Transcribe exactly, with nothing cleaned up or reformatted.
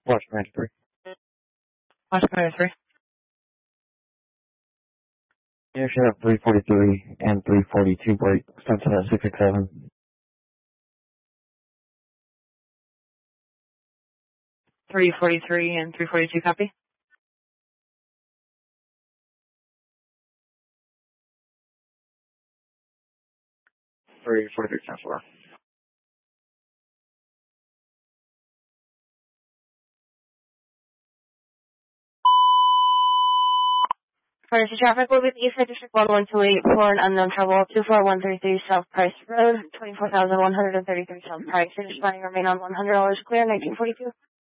Watch Commander three. Watch Commander three. You should have three forty-three and three forty-two break. Starts at six six seven. three forty-three and three forty-two, copy. three forty-three, ten four. Emergency traffic will be the East Side District one one two eight for an unknown trouble, two four one three three South Price Road, twenty-four thousand one hundred thirty-three South Price. It is running remain on one hundred dollars clear, nineteen forty-two.